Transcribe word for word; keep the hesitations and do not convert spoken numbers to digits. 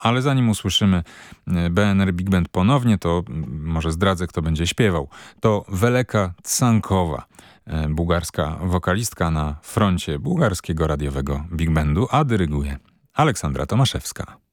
Ale zanim usłyszymy B N R Big Band ponownie, to może zdradzę, kto będzie śpiewał. To Weleka Tsankowa, bułgarska wokalistka na froncie bułgarskiego radiowego Big Bandu, a dyryguje Aleksandra Tomaszewska.